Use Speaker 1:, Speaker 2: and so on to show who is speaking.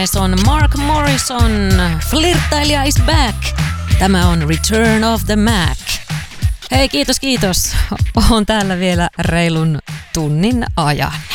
Speaker 1: Kyseessä on Mark Morrison, Flirttailija is back. Tämä on Return of the Mac. Hei, kiitos. Oon täällä vielä reilun tunnin ajan.